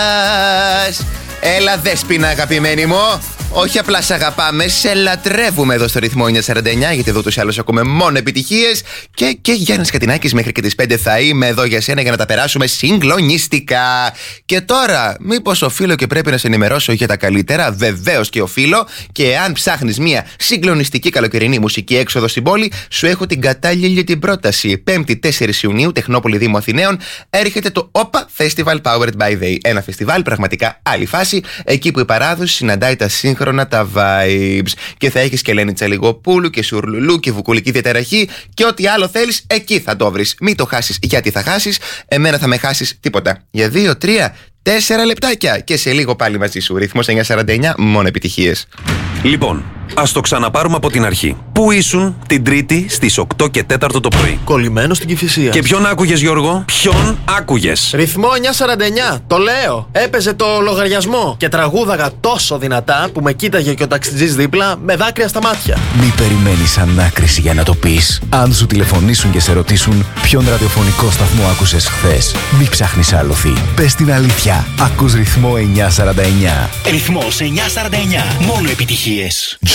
Έλα Δέσποινα αγαπημένη μου. Όχι απλά σε αγαπάμε, σε λατρεύουμε εδώ στο ρυθμό 949, γιατί εδώ τους άλλους ακούμε μόνο επιτυχίες. Και Γιάννης Κατινάκης μέχρι και τις 5 θα είμαι εδώ για σένα για να τα περάσουμε συγκλονιστικά. Και τώρα, μήπως οφείλω και πρέπει να σε ενημερώσω για τα καλύτερα? Βεβαίως και οφείλω. Και αν ψάχνεις μια συγκλονιστική καλοκαιρινή μουσική έξοδο στην πόλη, σου έχω την κατάλληλη την πρόταση. 5η 4 Ιουνίου, Τεχνόπολη Δήμου Αθηναίων, έρχεται το OPA Festival Powered by They. Ένα φεστιβάλ πραγματικά άλλη φάση, εκεί που η παράδοση συναντάει τα σύγχρονα τα vibes. Και θα έχεις και Ελένη Τσαλιγοπούλου και Σουρλουλού και βουκουλική διαταραχή και ό,τι άλλο θέλεις, εκεί θα το βρεις. Μην το χάσεις, γιατί θα χάσεις. Εμένα θα με χάσεις τίποτα. Για 2, 3, 4 λεπτάκια. Και σε λίγο πάλι μαζί σου. Ρυθμός 949, μόνο επιτυχίες. Λοιπόν, ας το ξαναπάρουμε από την αρχή. Πού ήσουν την Τρίτη στις 8 και 4 το πρωί? Κολλημένο στην Κηφισία. Και ποιον άκουγες, Γιώργο? Ποιον άκουγες? Ρυθμό 949, το λέω. Έπαιζε το λογαριασμό και τραγούδαγα τόσο δυνατά που με κοίταγε και ο ταξιτζής δίπλα με δάκρυα στα μάτια. Μη περιμένεις ανάκριση για να το πεις. Αν σου τηλεφωνήσουν και σε ρωτήσουν ποιον ραδιοφωνικό σταθμό άκουσες χθες, μη ψάχνεις άλοθη. Πες την αλήθεια. Ακούς ρυθμό 949. Ρυθμός 949. Μόνο επιτυχίες.